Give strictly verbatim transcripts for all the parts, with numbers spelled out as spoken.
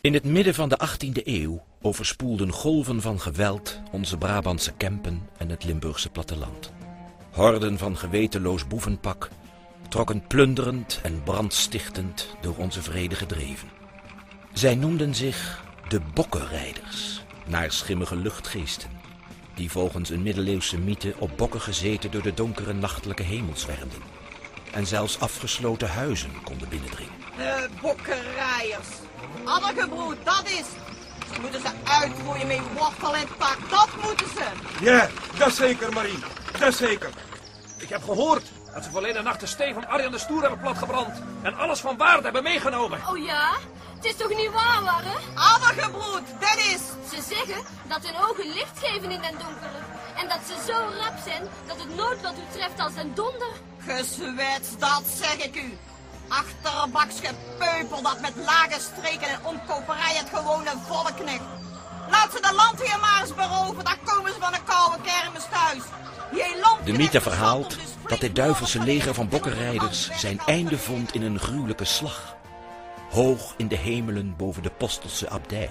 In het midden van de achttiende eeuw overspoelden golven van geweld onze Brabantse kempen en het Limburgse platteland. Horden van gewetenloos boevenpak trokken plunderend en brandstichtend door onze vrede gedreven. Zij noemden zich de bokkenrijders, naar schimmige luchtgeesten, die volgens een middeleeuwse mythe op bokken gezeten door de donkere nachtelijke hemel zwermden en zelfs afgesloten huizen konden binnendringen. De bokkenrijders. Addergebroed, dat is. Ze moeten ze uitroeien met wortel en tak, dat moeten ze. Ja, dat zeker, Marie. Dat zeker. Ik heb gehoord dat ze verleden nacht de steen van Arjan de Stoer hebben platgebrand en alles van waarde hebben meegenomen. Oh ja? Het is toch niet waar, Warre? Addergebroed, dat is. Ze zeggen dat hun ogen licht geven in den donkere. En dat ze zo rap zijn dat het noodlot u treft als een donder. Gezwets, dat zeg ik u. Achterbaks gepeupel dat met lage streken en omkoperij het gewone volk knecht. Laat ze de landheer maar eens beroven, daar komen ze van een koude kermis thuis. De mythe verhaalt dat dit duivelse leger van bokkenrijders zijn einde vond in een gruwelijke slag. Hoog in de hemelen boven de Postelse abdij.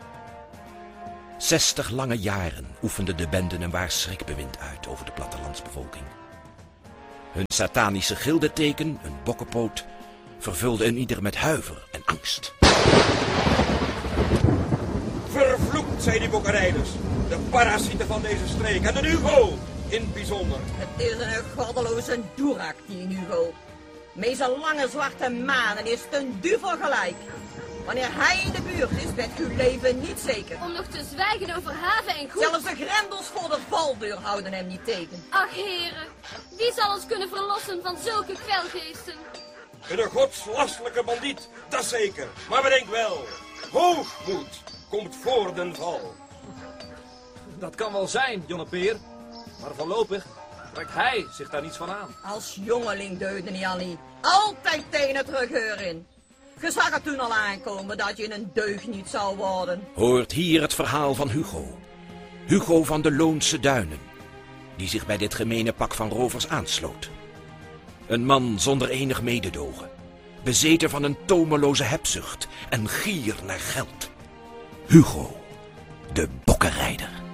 Zestig lange jaren oefenden de benden een waar schrikbewind uit over de plattelandsbevolking. Hun satanische gildeteken, een bokkenpoot, vervulde een ieder met huiver en angst. Vervloekt zijn die bokkenrijders, de parasieten van deze streek en de Hugo in het bijzonder. Het is een goddeloze doerak, die Hugo. Met zijn lange zwarte manen is het een duvel gelijk. Wanneer hij in de buurt is, bent uw leven niet zeker. Om nog te zwijgen over haven en goed. Zelfs de grendels voor de valdeur houden hem niet tegen. Ach heren, wie zal ons kunnen verlossen van zulke kwelgeesten? De godslastelijke bandiet, dat zeker. Maar bedenk wel, hoogmoed komt voor den val. Dat kan wel zijn, Jonne Peer. Maar voorlopig trekt hij zich daar niets van aan. Als jongeling deugde niet al niet. Altijd tegen het terugeur in. Je zag het toen al aankomen dat je een deugniet zou worden. Hoort hier het verhaal van Hugo. Hugo van de Loonse Duinen, die zich bij dit gemene pak van rovers aansloot. Een man zonder enig mededogen, bezeten van een tomeloze hebzucht en gier naar geld. Hugo, de bokkenrijder.